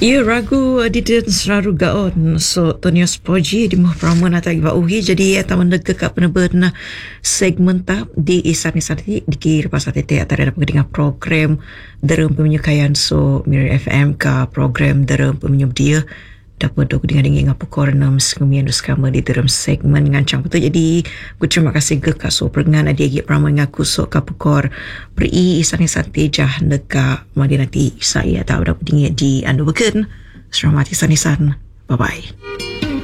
Ia ragu didin selalu gaon so tonios poji di muh pramun atau iba uhi jadi ia taman lega ka peneberna segmen tap di isani sati dikir pasatete atau ada dengan program dalam penyukayan so Mirror FM ka program dalam penyub dia dapat dok dengan dengan apa kornam sekumian duskama di dalam segmen ngancang betul jadi aku terima kasih ke so perengan ada lagi pramun ngaku so kapukor pri isani sati jah neka madi nanti saya tahu dapat dengan di anu beken selamat isani san bye bye.